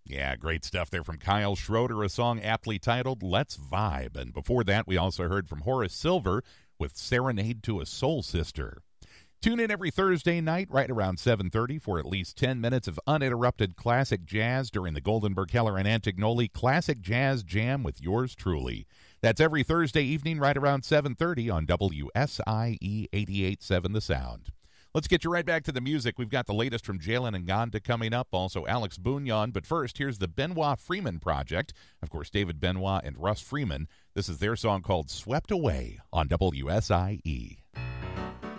Yeah, great stuff there from Kyle Schroeder, a song aptly titled Let's Vibe. And before that, we also heard from Horace Silver with Serenade to a Soul Sister. Tune in every Thursday night right around 7:30 for at least 10 minutes of uninterrupted classic jazz during the Goldenberg Keller and Antignoli Classic Jazz Jam with yours truly. That's every Thursday evening right around 7:30 on WSIE 88.7 The Sound. Let's get you right back to the music. We've got the latest from Jalen Nganda coming up, also Alex Bunyan. But first, here's the Benoit Freeman Project. Of course, David Benoit and Russ Freeman. This is their song called Swept Away on WSIE.